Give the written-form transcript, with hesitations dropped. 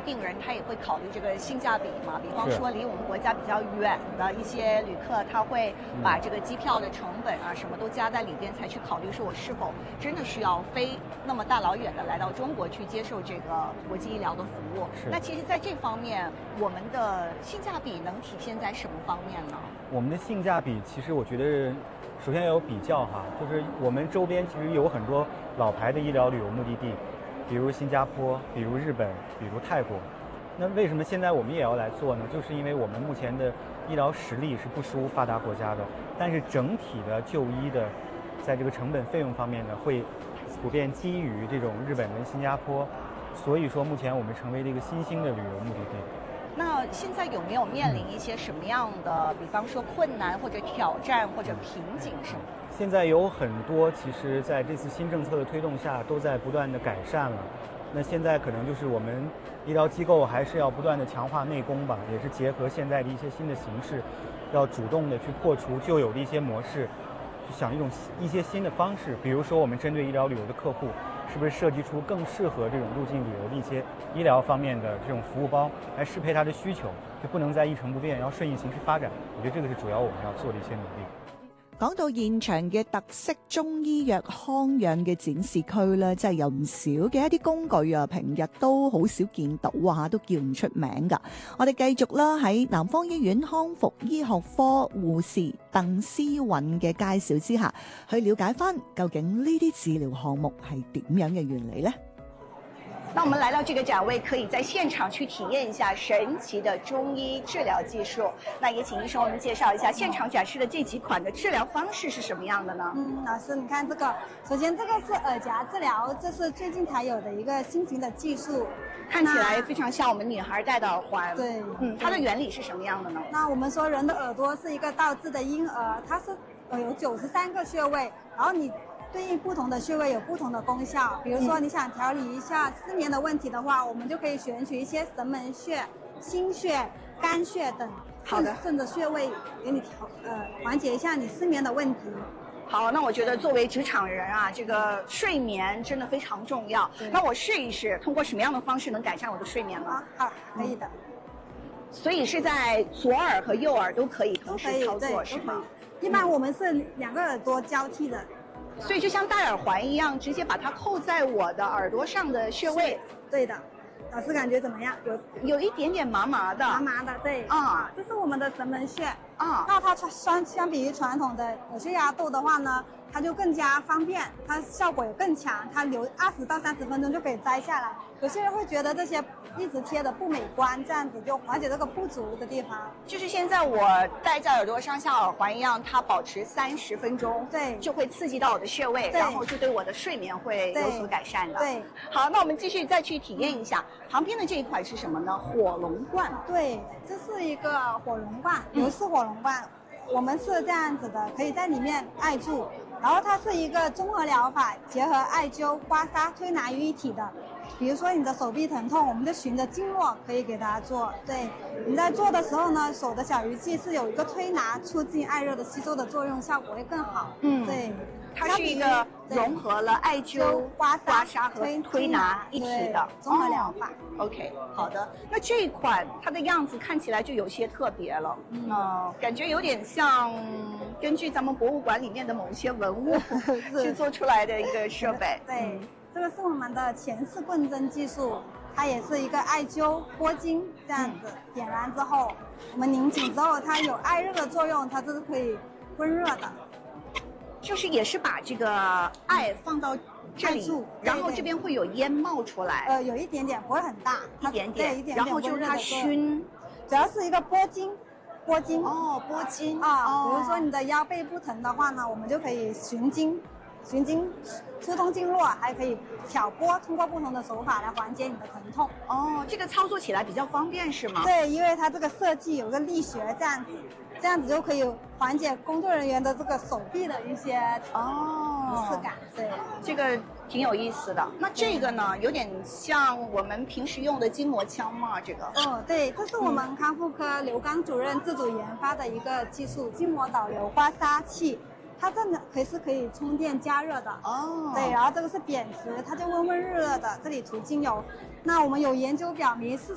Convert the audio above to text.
病人他也会考虑这个性价比嘛，比方说离我们国家比较远的一些旅客，他会把这个机票的成本啊什么都加在里边，才去考虑说我是否真的需要飞那么大老远的来到中国去接受这个国际医疗的服务。那其实在这方面，我们的性价比能体现在什么方面呢？ 我们的性价比其实我觉得首先要有比较哈，就是我们周边其实有很多老牌的医疗旅游目的地，比如新加坡，比如日本，比如泰国。那为什么现在我们也要来做呢？就是因为我们目前的医疗实力是不输发达国家的，但是整体的就医的在这个成本费用方面呢，会普遍低于这种日本跟新加坡，所以说目前我们成为了一个新兴的旅游目的地。 那现在有没有面临一些什么样的，比方说困难或者挑战或者瓶颈什么？ 现在有很多，其实在这次新政策的推动下，都在不断的改善了。那现在可能就是我们医疗机构还是要不断的强化内功吧，也是结合现在的一些新的形势，要主动的去破除旧有的一些模式，去想一些新的方式。比如说，我们针对医疗旅游的客户，是不是设计出更适合这种入境旅游的一些医疗方面的这种服务包，来适配他的需求，就不能再一成不变，要顺应形势發展。我覺得這個是主要我們要做的一些努力。 講到現場嘅特色中醫藥康養嘅展示區咧，真係有唔少嘅一啲工具啊，平日都好少見到啊，都叫唔出名㗎。我哋繼續啦，喺南方醫院康復醫學科護士鄧思韻嘅介紹之下，去了解翻究竟呢啲治療項目係點樣嘅原理呢？ 那我们来到这个展位，可以在现场去体验一下神奇的中医治疗技术。那也请医生为我们介绍一下现场展示的这几款的治疗方式是什么样的呢？ 老师，你看这个，首先这个是耳夹治疗，这是最近才有的一个新型的技术， 看起来非常像我们女孩戴的耳环。 对， 它的原理是什么样的呢？ 那我们说人的耳朵是一个倒置的婴儿，它是有93个穴位，然后你对应不同的穴位有不同的功效。比如说你想调理一下失眠的问题的话，我们就可以选取一些神门穴、心穴、肝穴等，顺着穴位给你缓解一下你失眠的问题。 好，那我觉得作为职场人啊，这个睡眠真的非常重要。那我试一试，通过什么样的方式能改善我的睡眠呢？ 好，可以的。 所以是在左耳和右耳都可以同时操作，是吗？ 一般我们是2个耳朵交替的。 所以就像戴耳环一样，直接把它扣在我的耳朵上的穴位。 对的，老师感觉怎么样？ 有一点点麻麻的。 麻麻的，对。这是我们的神门穴。那它相比于传统的耳穴压豆的话呢，它就更加方便，它效果也更强，它留20到30分钟就可以摘下来。有些人会觉得这些一直贴的不美观，这样子就缓解这个不足的地方。 就是现在我戴在耳朵上像耳环一样，它保持30分钟， 对， 就会刺激到我的穴位，然后就对我的睡眠会有所改善的。 对， 好，那我们继续再去体验一下旁边的这一款是什么呢？火龙罐。 对，这是一个火龙罐，刘氏火龙罐。我们是这样子的，可以在里面艾柱，然后它是一个综合疗法，结合艾灸、刮痧、推拿于一体的。比如说你的手臂疼痛，我们就循着经络可以给它做。对，你在做的时候呢，手的小鱼际是有一个推拿、促进艾热的吸收的作用，效果会更好。对， 它是一个融合了艾灸、刮痧和推拿一体的综合疗法。 OK， 好的。那这一款它的样子看起来就有些特别了，感觉有点像根据咱们博物馆里面的某些文物去做出来的一个设备。 对。这个是我们的前式棍针技术，它也是一个艾灸拨筋这样子，点燃之后，我们拧紧之后，它有艾热的作用，它这是可以温热的。 就是也是把这个艾放到这里，然后这边会有烟冒出来。 有一点点，不会很大， 一点点， 一点点。 然后就是它熏， 主要是一个拨筋。拨筋拨筋比如说你的腰背不疼的话呢，我们就可以循经疏通经络，还可以挑拨，通过不同的手法来缓解你的疼痛。 这个操作起来比较方便是吗？ 对，因为它这个设计有个力学这样子就可以缓解工作人员的这个手臂的一些不适感。对， 这个挺有意思的。那这个呢，有点像我们平时用的筋膜枪吗？这个？ 对，这是我们康复科刘刚主任自主研发的一个技术——筋膜导流刮痧器。它这个可以充电加热的。对，然后这个是扁食，它就温温热热的，这里涂精油。那我们有研究表明，40